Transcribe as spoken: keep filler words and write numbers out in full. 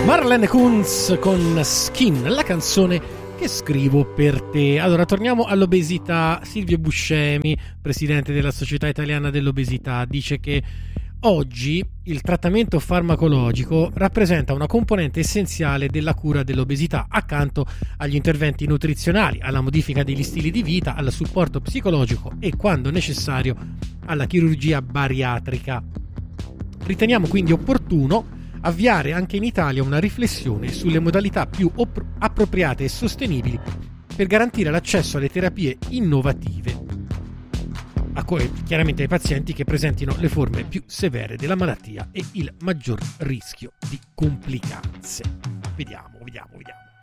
Marlene Kunz con Skin, la canzone che scrivo per te. Allora, torniamo all'obesità. Silvio Buscemi, presidente della Società Italiana dell'Obesità, dice che oggi il trattamento farmacologico rappresenta una componente essenziale della cura dell'obesità, accanto agli interventi nutrizionali, alla modifica degli stili di vita, al supporto psicologico e, quando necessario, alla chirurgia bariatrica. Riteniamo quindi opportuno avviare anche in Italia una riflessione sulle modalità più op- appropriate e sostenibili per garantire l'accesso alle terapie innovative a co- chiaramente ai pazienti che presentino le forme più severe della malattia e il maggior rischio di complicanze. Vediamo, vediamo, vediamo.